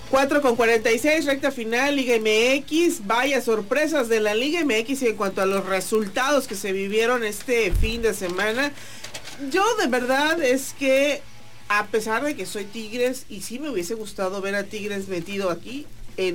4:46, recta final, Liga MX. Vaya sorpresas de la Liga MX en cuanto a los resultados que se vivieron este fin de semana. Yo de verdad es que, a pesar de que soy Tigres, y sí me hubiese gustado ver a Tigres metido aquí, en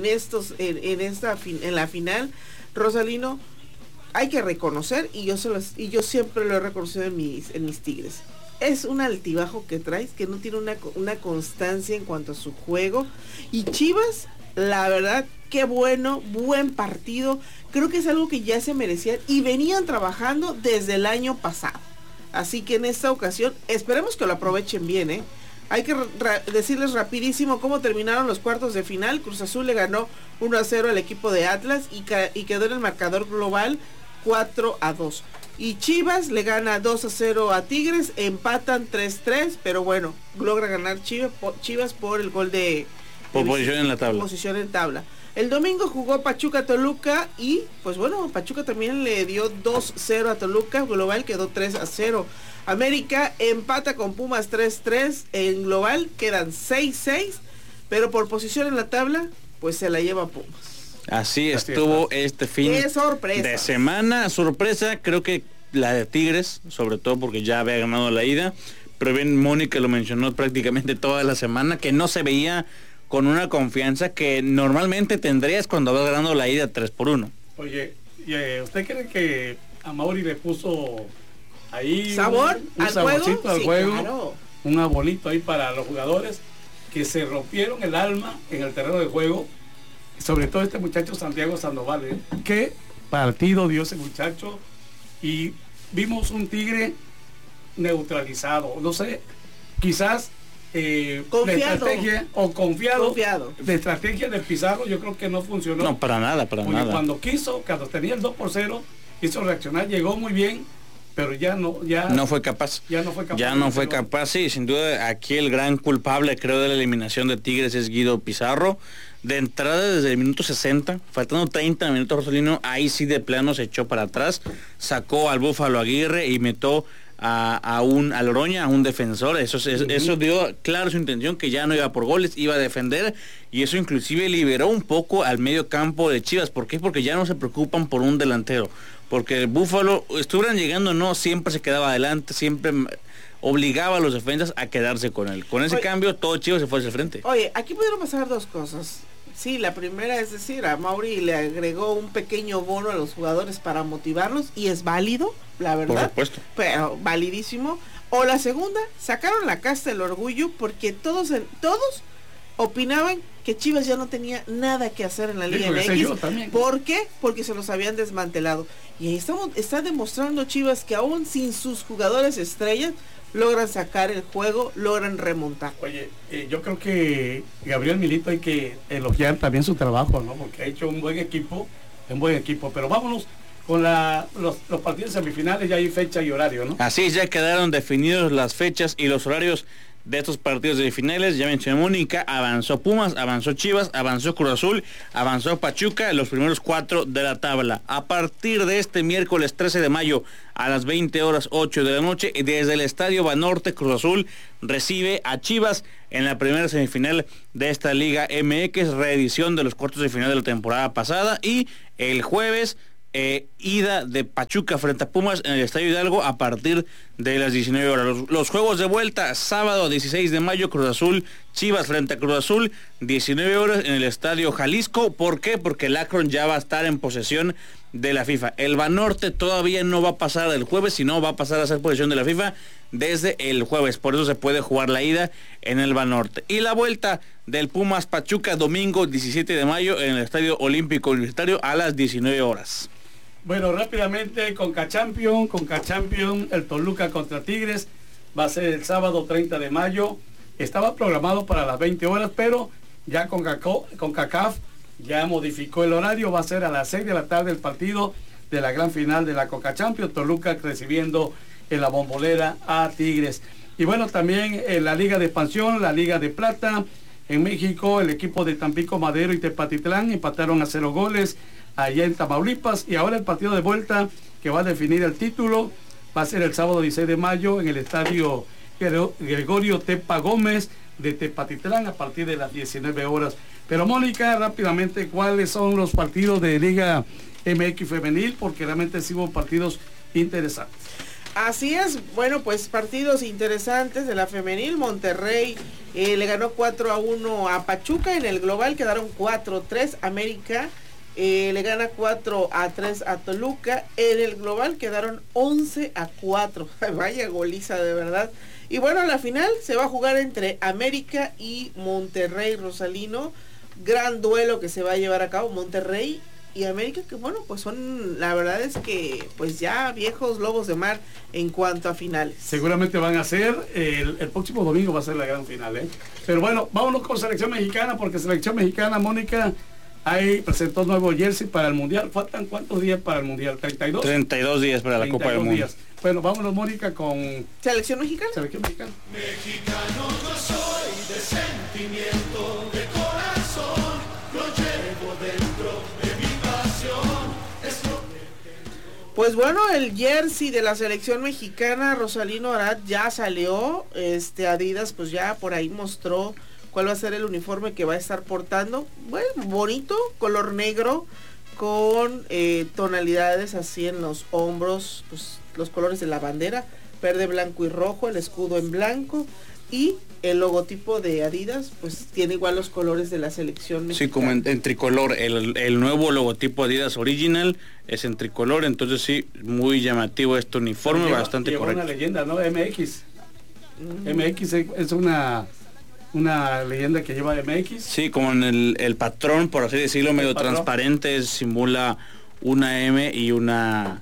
la final, Rosalino, hay que reconocer, y yo siempre lo he reconocido en mis Tigres. Es un altibajo que traes, que no tiene una constancia en cuanto a su juego. Y Chivas, la verdad, qué buen partido. Creo que es algo que ya se merecían y venían trabajando desde el año pasado. Así que en esta ocasión, esperemos que lo aprovechen bien, Hay que decirles rapidísimo cómo terminaron los cuartos de final. Cruz Azul le ganó 1-0 al equipo de Atlas y quedó en el marcador global 4-2. Y Chivas le gana 2-0 a Tigres, empatan 3-3, pero bueno, logra ganar Chivas por el gol de posición en la tabla. Posición en tabla. El domingo jugó Pachuca-Toluca y pues bueno, Pachuca también le dio 2-0 a Toluca, global quedó 3-0. América empata con Pumas 3-3, en global quedan 6-6, pero por posición en la tabla, pues se la lleva Pumas. Así estuvo este fin de semana. Sorpresa, creo que la de Tigres, sobre todo porque ya había ganado la ida, pero bien Mónica lo mencionó prácticamente toda la semana, que no se veía con una confianza que normalmente tendrías cuando vas ganando la ida 3-1. Oye, ¿usted cree que a Mauri le puso ahí sabor un saborcito al juego? Claro. Un abolito ahí para los jugadores que se rompieron el alma en el terreno de juego, sobre todo este muchacho Santiago Sandoval, qué partido dio ese muchacho, y vimos un Tigre neutralizado, no sé, quizás confiado. Confiado. De estrategia de Pizarro yo creo que no funcionó. No, para nada. Cuando tenía el 2-0, quiso reaccionar, llegó muy bien, pero ya no fue capaz. Sí, sin duda aquí el gran culpable, creo, de la eliminación de Tigres es Guido Pizarro. De entrada desde el minuto 60, faltando 30 minutos, Rosalino, ahí sí de plano se echó para atrás, sacó al Búfalo Aguirre y metió a Loroña, a un defensor. Eso dio claro su intención, que ya no iba por goles, iba a defender, y eso inclusive liberó un poco al medio campo de Chivas. ¿Por qué? Porque ya no se preocupan por un delantero, porque el Búfalo, estuvieran llegando no, siempre se quedaba adelante, siempre obligaba a los defensas a quedarse con él. Con ese cambio, todo Chivas se fue hacia el frente. Oye, aquí pudieron pasar dos cosas. Sí, la primera es decir, a Mauri le agregó un pequeño bono a los jugadores para motivarlos, y es válido, la verdad. Por supuesto. Pero validísimo. O la segunda, sacaron la casta del orgullo, porque todos opinaban que Chivas ya no tenía nada que hacer en la Liga MX. ¿Por qué? Porque se los habían desmantelado. Y ahí está demostrando Chivas que aún sin sus jugadores estrellas, logran sacar el juego, logran remontar. Oye, yo creo que Gabriel Milito hay que elogiar también su trabajo, ¿no? Porque ha hecho un buen equipo. Pero vámonos con los partidos semifinales, ya hay fecha y horario, ¿no? Así ya quedaron definidos las fechas y los horarios de estos partidos semifinales. Ya mencioné Mónica, avanzó Pumas, avanzó Chivas, avanzó Cruz Azul, avanzó Pachuca, los primeros 4 de la tabla. A partir de este miércoles 13 de mayo a las 20:08 de la noche, desde el Estadio Banorte, Cruz Azul recibe a Chivas en la primera semifinal de esta Liga MX, reedición de los cuartos de final de la temporada pasada, y el jueves ida de Pachuca frente a Pumas en el Estadio Hidalgo a partir de las 19 horas. Los juegos de vuelta, sábado 16 de mayo, Cruz Azul, Chivas frente a Cruz Azul, 19 horas en el Estadio Jalisco. ¿Por qué? Porque el Akron ya va a estar en posesión de la FIFA. El Banorte todavía no va a pasar el jueves, sino va a pasar a ser posesión de la FIFA desde el jueves. Por eso se puede jugar la ida en el Banorte. Y la vuelta del Pumas Pachuca, domingo 17 de mayo en el Estadio Olímpico Universitario a las 19 horas. Bueno, rápidamente, Conca Champions, el Toluca contra Tigres, va a ser el sábado 30 de mayo. Estaba programado para las 20 horas, pero ya CONCACAF ya modificó el horario, va a ser a las 6 de la tarde el partido de la gran final de la Conca Champions, Toluca recibiendo en la Bombonera a Tigres. Y bueno, también en la Liga de Expansión, la Liga de Plata, en México, el equipo de Tampico Madero y Tepatitlán empataron a 0 goles allá en Tamaulipas, y ahora el partido de vuelta que va a definir el título va a ser el sábado 16 de mayo en el Estadio Gregorio Tepa Gómez. de Tepatitlán a partir de las 19 horas. Pero Mónica, rápidamente, ¿cuáles son los partidos de Liga MX Femenil? Porque realmente sí hubo partidos interesantes. Así es, bueno, pues partidos interesantes de la femenil. Monterrey le ganó 4-1 a Pachuca, en el global quedaron 4-3. América le gana 4-3 a Toluca, en el global quedaron 11-4. Vaya goliza, de verdad. Y bueno, la final se va a jugar entre América y Monterrey, Rosalino. Gran duelo que se va a llevar a cabo. Monterrey y América, que bueno, pues son, la verdad es que pues ya viejos lobos de mar en cuanto a finales. Seguramente van a ser, el próximo domingo va a ser la gran final, ¿eh? Pero bueno, vámonos con selección mexicana, porque selección mexicana, Mónica, ahí presentó nuevo jersey para el Mundial. ¿Faltan cuántos días para el Mundial? ¿32? 32 días para la Copa del Mundo. Días. Bueno, vámonos, Mónica, con selección mexicana. Selección mexicana. Mexicano yo soy, de sentimiento, de corazón, lo llevo dentro de mi pasión. Pues bueno, el jersey de la selección mexicana, Rosalino Arad, ya salió. Adidas pues ya por ahí mostró cuál va a ser el uniforme que va a estar portando. Bueno, bonito, color negro, con tonalidades así en los hombros, pues los colores de la bandera, verde, blanco y rojo, el escudo en blanco, y el logotipo de Adidas pues tiene igual los colores de la selección mexicana. Sí, como en tricolor, el nuevo logotipo Adidas Original es en tricolor, entonces sí, muy llamativo este uniforme, bastante correcto. Una leyenda, ¿no? MX. MX es una leyenda que lleva MX. Sí, como en el patrón, por así decirlo, medio transparente, simula una M y una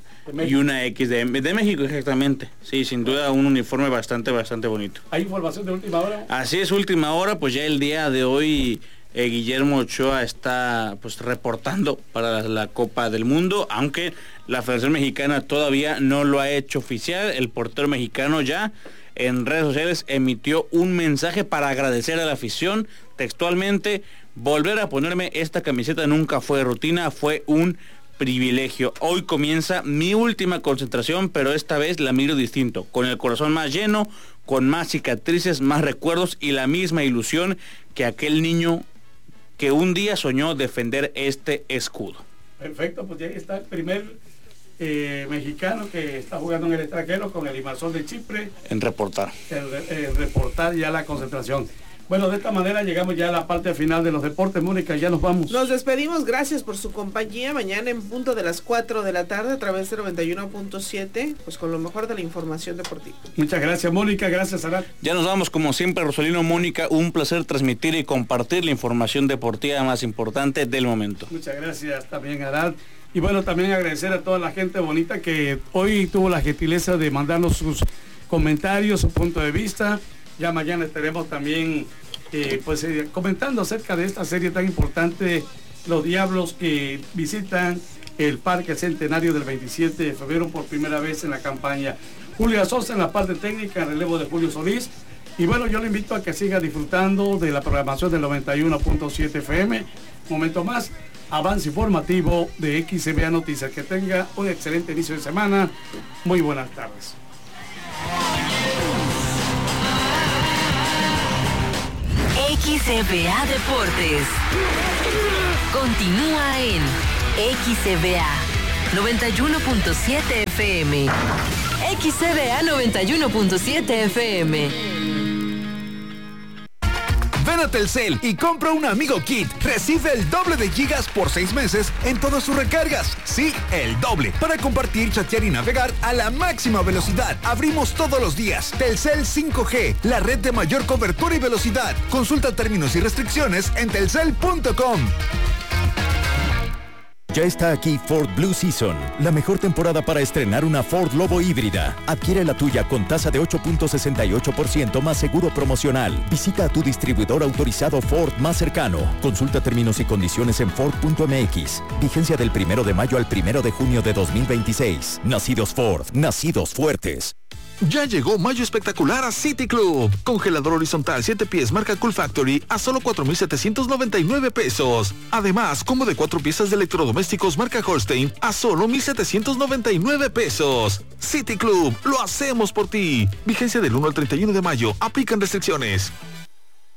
X de México, exactamente. Sí, sin duda un uniforme bastante bonito. ¿Hay información de última hora? Así es, última hora, pues ya el día de hoy Guillermo Ochoa está pues reportando para la Copa del Mundo, aunque la Federación Mexicana todavía no lo ha hecho oficial. El portero mexicano ya en redes sociales emitió un mensaje para agradecer a la afición, textualmente: volver a ponerme esta camiseta nunca fue rutina, fue un privilegio. Hoy comienza mi última concentración, pero esta vez la miro distinto, con el corazón más lleno, con más cicatrices, más recuerdos y la misma ilusión que aquel niño que un día soñó defender este escudo. Perfecto, pues ya está el primer mexicano que está jugando en el extranjero con el Limassol de Chipre. En reportar. En reportar ya la concentración. Bueno, de esta manera llegamos ya a la parte final de los deportes. Mónica, ya nos vamos. Nos despedimos, gracias por su compañía. Mañana en punto de las 4 de la tarde a través de 91.7, pues con lo mejor de la información deportiva. Muchas gracias, Mónica, gracias, Arad. Ya nos vamos, como siempre, Rosalino, Mónica, un placer transmitir y compartir la información deportiva más importante del momento. Muchas gracias también, Arad. Y bueno, también agradecer a toda la gente bonita que hoy tuvo la gentileza de mandarnos sus comentarios, su punto de vista. Ya mañana estaremos también comentando acerca de esta serie tan importante, los Diablos que visitan el Parque Centenario del 27 de febrero por primera vez en la campaña. Julio Sosa en la parte técnica, en relevo de Julio Solís. Y bueno, yo le invito a que siga disfrutando de la programación del 91.7 FM. Un momento más, avance informativo de XCBA Noticias. Que tenga un excelente inicio de semana. Muy buenas tardes. XCBA Deportes continúa en XCBA 91.7 FM. XCBA 91.7 FM. Ven a Telcel y compra un Amigo Kit. Recibe el doble de gigas por 6 meses en todas sus recargas. Sí, el doble. Para compartir, chatear y navegar a la máxima velocidad. Abrimos todos los días. Telcel 5G, la red de mayor cobertura y velocidad. Consulta términos y restricciones en telcel.com. Ya está aquí Ford Blue Season, la mejor temporada para estrenar una Ford Lobo híbrida. Adquiere la tuya con tasa de 8.68% más seguro promocional. Visita a tu distribuidor autorizado Ford más cercano. Consulta términos y condiciones en Ford.mx. Vigencia del 1 de mayo al 1 de junio de 2026. Nacidos Ford, nacidos fuertes. Ya llegó Mayo Espectacular a City Club. Congelador horizontal 7 pies marca Cool Factory a solo 4,799 pesos. Además, combo de 4 piezas de electrodomésticos marca Holstein a solo 1,799 pesos. City Club, lo hacemos por ti. Vigencia del 1 al 31 de mayo. Aplican restricciones.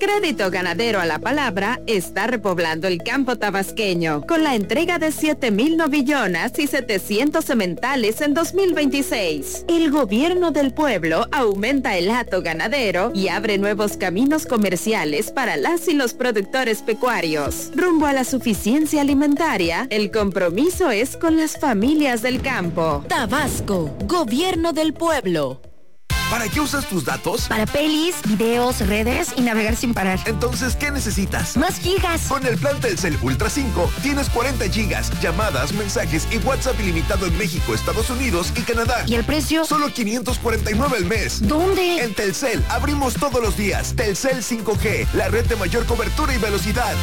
Crédito Ganadero a la Palabra está repoblando el campo tabasqueño con la entrega de 7,000 novillonas y 700 sementales en 2026. El gobierno del pueblo aumenta el hato ganadero y abre nuevos caminos comerciales para las y los productores pecuarios. Rumbo a la suficiencia alimentaria, el compromiso es con las familias del campo. Tabasco, gobierno del pueblo. ¿Para qué usas tus datos? Para pelis, videos, redes y navegar sin parar. Entonces, ¿qué necesitas? ¡Más gigas! Con el plan Telcel Ultra 5 tienes 40 gigas, llamadas, mensajes y WhatsApp ilimitado en México, Estados Unidos y Canadá. ¿Y el precio? Solo 549 al mes. ¿Dónde? En Telcel, abrimos todos los días. Telcel 5G, la red de mayor cobertura y velocidad.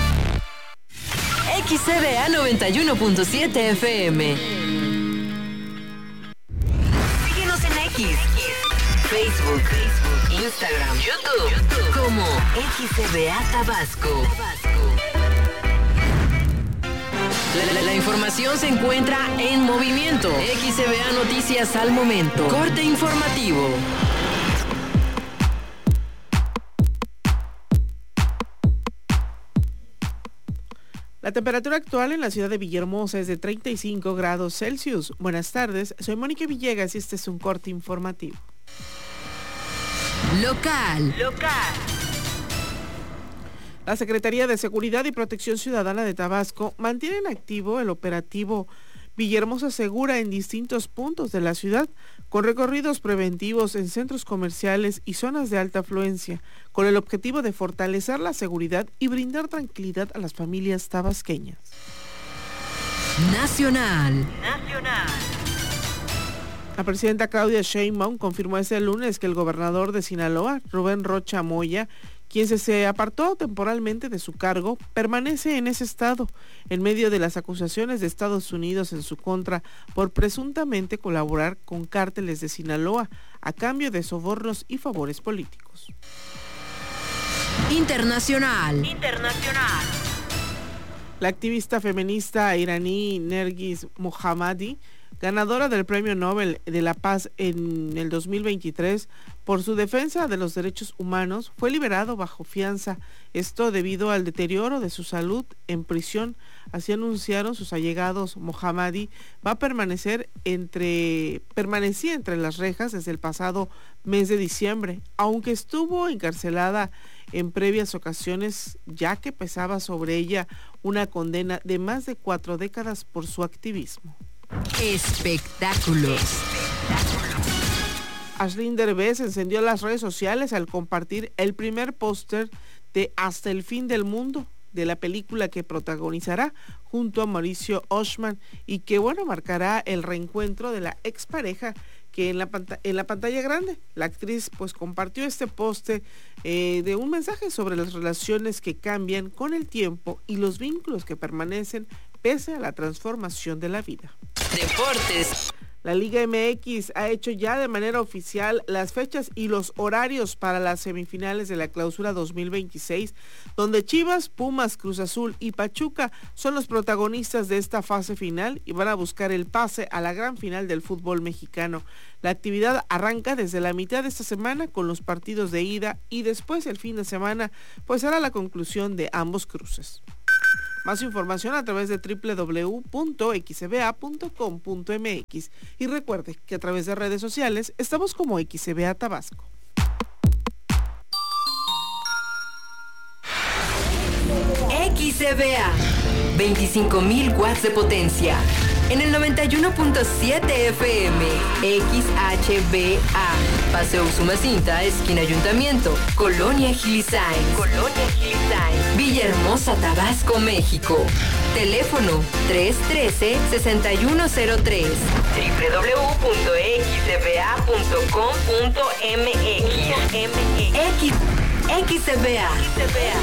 XCBA 91.7 FM. Síguenos en X, Facebook, Instagram, YouTube, como XCBA Tabasco. La información se encuentra en movimiento. XCBA Noticias al momento. Corte informativo. La temperatura actual en la ciudad de Villahermosa es de 35 grados Celsius. Buenas tardes, soy Mónica Villegas y este es un corte informativo. Local. La Secretaría de Seguridad y Protección Ciudadana de Tabasco mantiene en activo el operativo Villahermosa Segura en distintos puntos de la ciudad, con recorridos preventivos en centros comerciales y zonas de alta afluencia, con el objetivo de fortalecer la seguridad y brindar tranquilidad a las familias tabasqueñas. Nacional. La presidenta Claudia Sheinbaum confirmó este lunes que el gobernador de Sinaloa, Rubén Rocha Moya, quien se apartó temporalmente de su cargo, permanece en ese estado, en medio de las acusaciones de Estados Unidos en su contra por presuntamente colaborar con cárteles de Sinaloa a cambio de sobornos y favores políticos. Internacional. La activista feminista iraní Nergis Mohammadi, ganadora del Premio Nobel de la Paz en el 2023 por su defensa de los derechos humanos, fue liberado bajo fianza, esto debido al deterioro de su salud en prisión. Así anunciaron sus allegados. Mohammadi permanecía entre las rejas desde el pasado mes de diciembre, aunque estuvo encarcelada en previas ocasiones, ya que pesaba sobre ella una condena de más de 4 décadas por su activismo. Espectáculos. Aislinn Derbez encendió las redes sociales al compartir el primer póster de Hasta el fin del mundo, de la película que protagonizará junto a Mauricio Oshman y que marcará el reencuentro de la expareja que en la pantalla grande. La actriz compartió este póster de un mensaje sobre las relaciones que cambian con el tiempo y los vínculos que permanecen pese a la transformación de la vida. Deportes. La Liga MX ha hecho ya de manera oficial las fechas y los horarios para las semifinales de la Clausura 2026, donde Chivas, Pumas, Cruz Azul y Pachuca son los protagonistas de esta fase final y van a buscar el pase a la gran final del fútbol mexicano. La actividad arranca desde la mitad de esta semana con los partidos de ida y después el fin de semana será la conclusión de ambos cruces. Más información a través de www.xcba.com.mx y recuerde que a través de redes sociales estamos como XCBA Tabasco. XCBA, 25,000 watts de potencia. En el 91.7 FM, XHBA, Paseo Usumacinta, esquina Ayuntamiento, Colonia Gilisain, Villahermosa, Tabasco, México. Teléfono 313-6103. www.xcba.com.mx. XCBA.